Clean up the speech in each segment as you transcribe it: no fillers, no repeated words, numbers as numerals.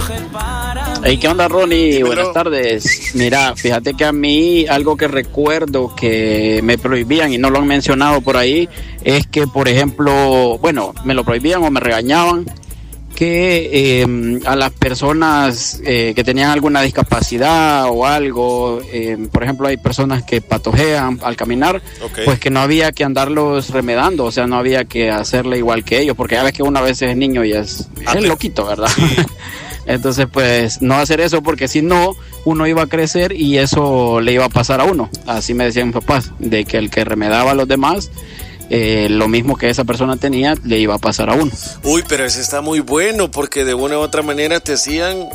Hey, ¿qué onda, Ronnie? Buenas tardes. Mira, fíjate que a mí algo que recuerdo que me prohibían y no lo han mencionado por ahí es que, por ejemplo, bueno, me lo prohibían o me regañaban que a las personas que tenían alguna discapacidad o algo, por ejemplo, hay personas que patojean al caminar, pues que no había que andarlos remedando, o sea, no había que hacerle igual que ellos, porque ya ves que una vez es niño y es loquito, ¿verdad? Sí. Entonces, pues, no hacer eso, porque si no, uno iba a crecer y eso le iba a pasar a uno. Así me decían mis papás, de que el que remedaba a los demás, lo mismo que esa persona tenía, le iba a pasar a uno. Uy, pero ese está muy bueno, porque de una u otra manera te hacían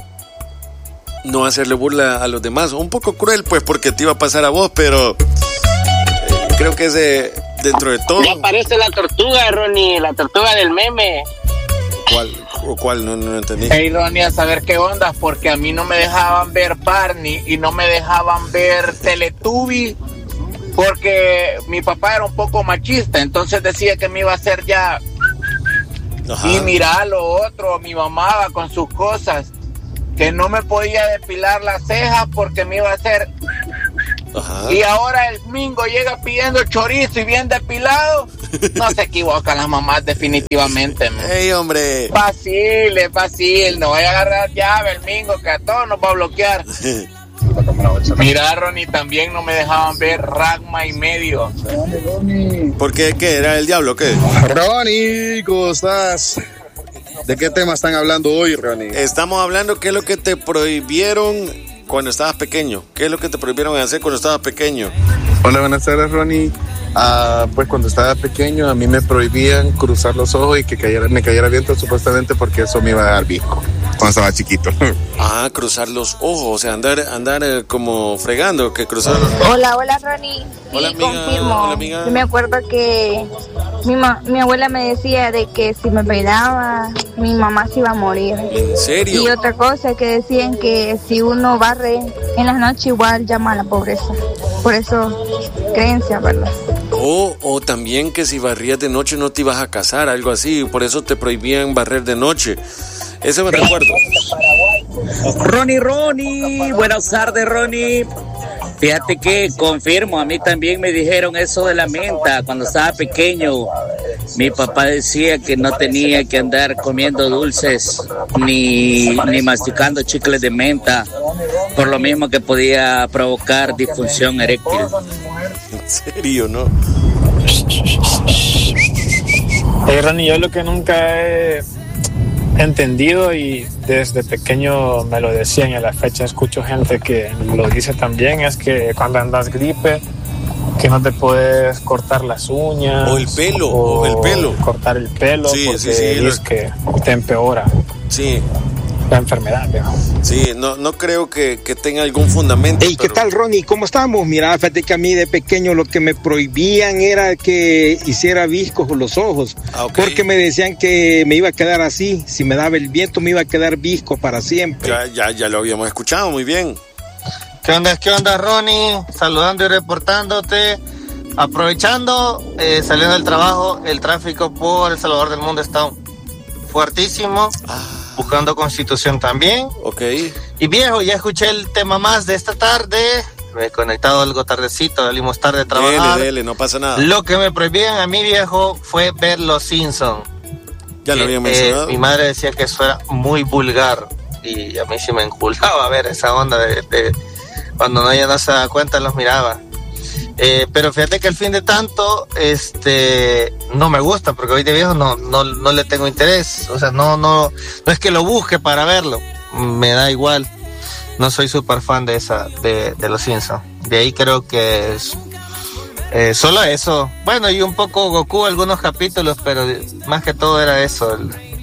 no hacerle burla a los demás. Un poco cruel, pues, porque te iba a pasar a vos, pero creo que ese, dentro de todo... Ya aparece la tortuga, Ronnie, la tortuga del meme. ¿Cuál? No entendí. Hey, Ronnie, a saber qué onda, porque a mí no me dejaban ver Barney y no me dejaban ver Teletubby, porque mi papá era un poco machista, entonces decía que me iba a hacer ya. Ajá. Y mira lo otro, mi mamá con sus cosas, que no me podía depilar las cejas porque me iba a hacer. Ajá. Y ahora el Mingo llega pidiendo chorizo y bien depilado. No se equivocan las mamás definitivamente. ¡Ey, hombre! Fácil, no voy a agarrar llave el Mingo, que a todos nos va a bloquear. Mira, Ronnie, también no me dejaban ver Ragma y medio. ¿Por qué? ¿Qué? ¿Era el diablo o qué? Ronnie, ¿cómo estás? ¿De qué tema están hablando hoy, Ronnie? Estamos hablando qué es lo que te prohibieron cuando estabas pequeño. ¿Qué es lo que te prohibieron hacer cuando estabas pequeño? Hola, buenas tardes, Ronnie. Pues cuando estaba pequeño a mí me prohibían cruzar los ojos y que me cayera viento, supuestamente porque eso me iba a dar visco cuando estaba chiquito. Cruzar los ojos, o sea, andar como fregando, que cruzar los ojos. Hola, Ronnie. Sí, hola, amiga. Confirmo. Hola, amiga. Yo me acuerdo que mi abuela me decía de que si me peinaba, mi mamá se iba a morir. ¿En serio? Y otra cosa que decían que si uno barre en las noches igual llama a la pobreza. Por eso, creencia, ¿verdad? O también que si barrías de noche no te ibas a casar, algo así, por eso te prohibían barrer de noche. Ese me recuerdo. Ronnie, buenas tardes, Ronnie. Fíjate que confirmo, a mí también me dijeron eso de la menta cuando estaba pequeño. Mi papá decía que no tenía que andar comiendo dulces ni masticando chicles de menta, por lo mismo que podía provocar disfunción eréctil. ¿En serio, no? Ronnie, yo lo que nunca he entendido y desde pequeño me lo decían y a la fecha escucho gente que lo dice también, es que cuando andas gripe que no te puedes cortar las uñas o el pelo cortar el pelo, sí, porque sí, es que te empeora la enfermedad, ¿no? Sí, no creo que tenga algún fundamento. Hey, ¿qué tal, Ronnie? ¿Cómo estamos? Mira, fíjate que a mí de pequeño lo que me prohibían era que hiciera viscos los ojos, porque me decían que me iba a quedar así, si me daba el viento me iba a quedar visco para siempre. Ya lo habíamos escuchado, muy bien. ¿Qué onda, Ronnie? Saludando y reportándote. Aprovechando, saliendo del trabajo, el tráfico por El Salvador del Mundo está fuertísimo. Buscando Constitución también. Y viejo, ya escuché el tema más de esta tarde. Me he conectado algo tardecito, salimos tarde de trabajar. Dele, no pasa nada. Lo que me prohibían a mí, viejo, fue ver Los Simpsons. Ya lo había mencionado. Mi madre decía que eso era muy vulgar. Y a mí sí me enculaba ver esa onda de cuando ella no se da cuenta, los miraba. Pero fíjate que al fin de tanto, no me gusta, porque hoy de viejo no le tengo interés. O sea, no es que lo busque para verlo. Me da igual. No soy súper fan de Los Simpsons. De ahí creo que es solo eso. Bueno, y un poco Goku algunos capítulos, pero más que todo era eso.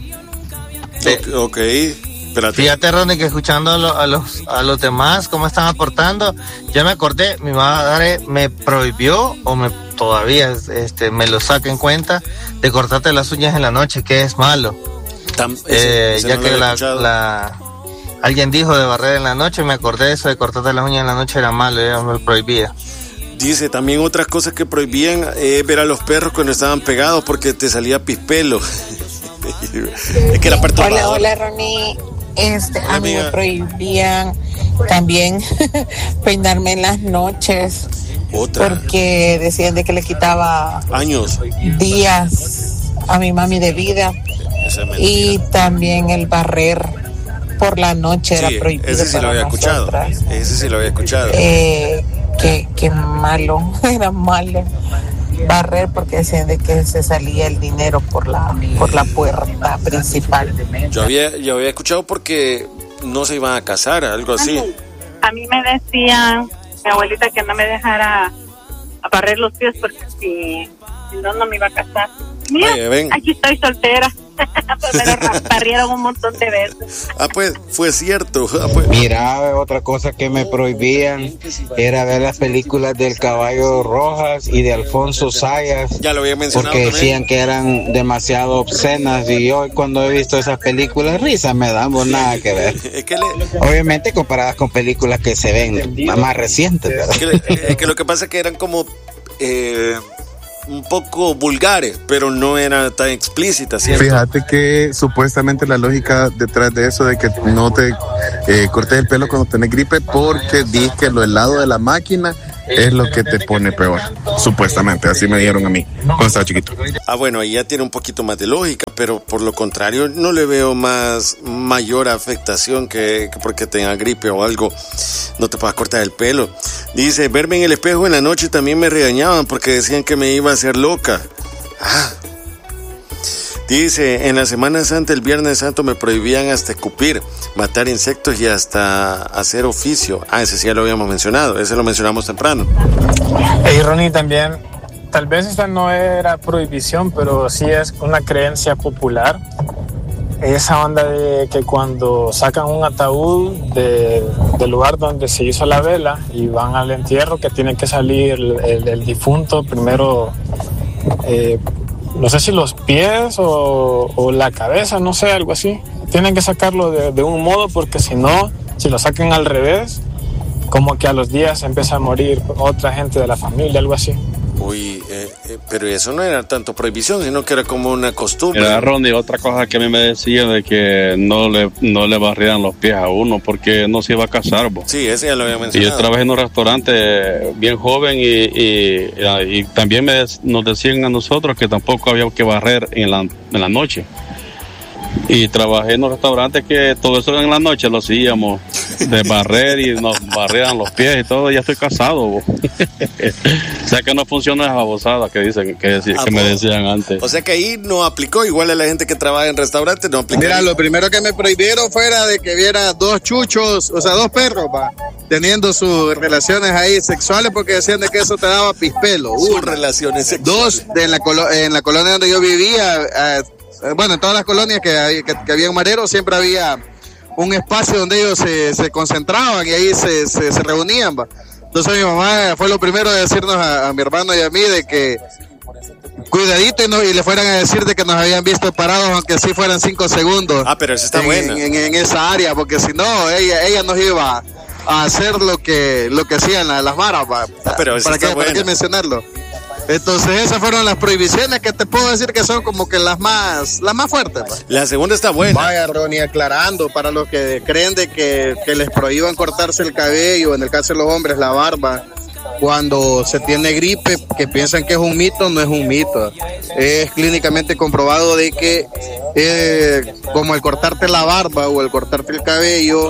Espérate. Fíjate, Ronnie, que escuchando a los demás cómo están aportando, ya me acordé, mi madre me prohibió, todavía me lo saca en cuenta, de cortarte las uñas en la noche, que es malo. Ya que alguien dijo de barrer en la noche, me acordé de eso, de cortarte las uñas en la noche era malo, ella me lo prohibía. Dice, también otras cosas que prohibían ver a los perros cuando estaban pegados porque te salía pispelo. Es que era perturbador. Hola, Ronnie. A mí me prohibían también peinarme en las noches. Porque decían de que le quitaba días a mi mami de vida. Y también el barrer por la noche era prohibido. Ese sí lo había escuchado. Qué malo, era malo barrer porque decían de que se salía el dinero por la puerta principal. Yo había escuchado porque no se iban a casar, algo así. A mí me decían mi abuelita que no me dejara barrer los pies porque si no me iba a casar. Mira, aquí estoy soltera. Pues me lo barrieron un montón de veces. Pues fue cierto. Mira, otra cosa que me prohibían era ver las películas del Caballo Rojas y de Alfonso Sayas. Ya lo había mencionado. Porque decían que eran demasiado obscenas y yo cuando he visto esas películas risa me dan, nada que ver. Obviamente comparadas con películas que se ven más recientes, ¿verdad? Es que lo que pasa es que eran como un poco vulgares, pero no eran tan explícitas, ¿cierto? Fíjate que supuestamente la lógica detrás de eso de que no te cortes el pelo cuando tenés gripe, porque di que lo helado de la máquina es lo que te pone peor, supuestamente, así me dijeron a mí cuando estaba chiquito. Bueno, ahí ya tiene un poquito más de lógica, pero por lo contrario no le veo mayor afectación que porque tenga gripe o algo, no te puedas cortar el pelo. Dice, verme en el espejo en la noche también me regañaban porque decían que me iba a hacer loca. Dice, en la Semana Santa, el Viernes Santo, me prohibían hasta escupir, matar insectos y hasta hacer oficio. Ese sí ya lo habíamos mencionado, ese lo mencionamos temprano. Y Ronnie, también, tal vez esta no era prohibición, pero sí es una creencia popular. Esa onda de que cuando sacan un ataúd del lugar donde se hizo la vela y van al entierro, que tiene que salir el difunto primero, no sé si los pies o la cabeza, no sé, algo así. Tienen que sacarlo de un modo porque si no, si lo sacan al revés, como que a los días empieza a morir otra gente de la familia, algo así. Uy, pero eso no era tanto prohibición, sino que era como una costumbre. Era, Ronnie, otra cosa que a mí me decía de que no le barrieran los pies a uno porque no se iba a casar. Sí, ese ya lo había mencionado. Y yo trabajé en un restaurante bien joven y también nos decían a nosotros que tampoco había que barrer en la noche. Y trabajé en un restaurante que todo eso en la noche lo hacíamos, de barrer y nos barrían los pies y todo. Ya estoy casado. O sea que no funciona esa babosada que dicen que me decían antes. O sea que ahí no aplicó, igual a la gente que trabaja en restaurantes no aplicó. Mira, lo primero que me prohibieron fuera de que viera dos chuchos, o sea, dos perros, teniendo sus relaciones ahí sexuales, porque decían de que eso te daba pispelo. Sus relaciones sexuales. Dos, en la colonia donde yo vivía, en todas las colonias que había en Marero siempre había un espacio donde ellos se concentraban y ahí se reunían. Entonces mi mamá fue lo primero de decirnos a mi hermano y a mí de que cuidadito y le fueran a decir de que nos habían visto parados aunque sí fueran 5 segundos. Pero eso está bueno. En esa área, porque si no, ella nos iba a hacer lo que hacían las maras. Pero eso está bueno. ¿Para qué mencionarlo? Entonces esas fueron las prohibiciones que te puedo decir que son como que las más fuertes. La segunda está buena. Vaya, Ronnie, aclarando para los que creen de que les prohíban cortarse el cabello, en el caso de los hombres la barba, cuando se tiene gripe, que piensan que es un mito, no es un mito. Es clínicamente comprobado de que como el cortarte la barba o el cortarte el cabello,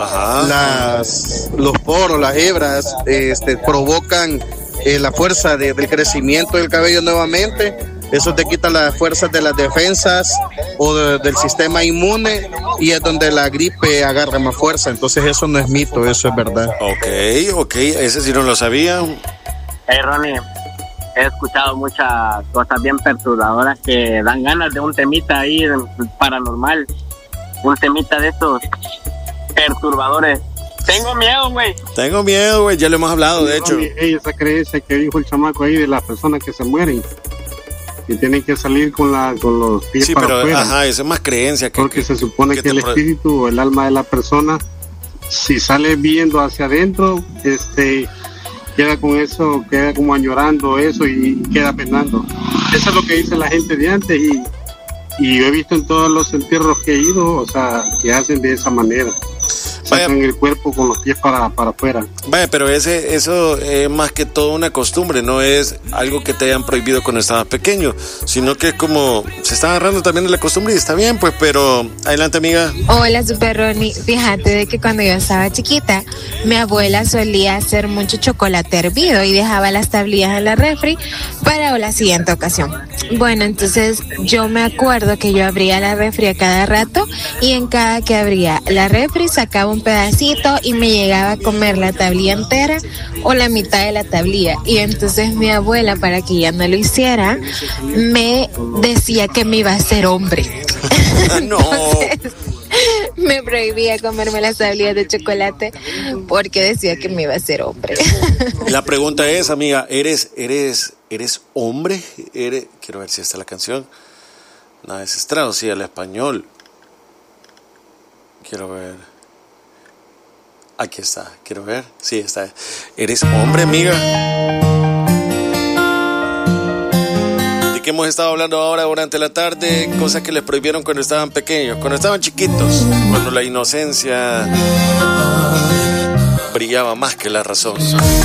los poros, las hebras, provocan la fuerza del crecimiento del cabello nuevamente. Eso te quita las fuerzas de las defensas o del sistema inmune y es donde la gripe agarra más fuerza. Entonces eso no es mito, eso es verdad. Ok, ese sí no lo sabía. Ronnie, he escuchado muchas cosas bien perturbadoras que dan ganas de un temita ahí paranormal, un temita de estos perturbadores. Tengo miedo, güey. Ya lo hemos hablado, de hecho. Esa creencia que dijo el chamaco ahí de las personas que se mueren, que tienen que salir con los pies para afuera. Sí, pero eso es más creencia. Porque se supone que el espíritu o el alma de la persona, si sale viendo hacia adentro, queda con eso, queda como añorando eso y queda penando. Eso es lo que dice la gente de antes Y yo he visto en todos los entierros que he ido, o sea, que hacen de esa manera. Sacan el cuerpo con los pies para afuera. Vaya, pero eso es más que todo una costumbre, no es algo que te hayan prohibido cuando estabas pequeño, sino que como se está agarrando también de la costumbre y está bien, pues, pero adelante, amiga. Hola, Super Ronnie. Fíjate de que cuando yo estaba chiquita, mi abuela solía hacer mucho chocolate hervido y dejaba las tablillas en la refri para la siguiente ocasión. Bueno, entonces yo me acuerdo que yo abría la refri a cada rato y en cada que abría la refri sacaba un pedacito y me llegaba a comer la tablilla entera o la mitad de la tablilla. Y entonces mi abuela, para que ya no lo hiciera, me decía que me iba a hacer hombre. No. Entonces, me prohibía comerme las tablillas de chocolate porque decía que me iba a hacer hombre. La pregunta es, amiga, ¿eres hombre? Quiero ver si está la canción. No, es traducida al español. Quiero ver. Aquí está, quiero ver. Sí, está. ¿Eres hombre, amiga? ¿De qué hemos estado hablando ahora durante la tarde? Cosas que les prohibieron cuando estaban pequeños, cuando estaban chiquitos, cuando la inocencia brillaba más que la razón.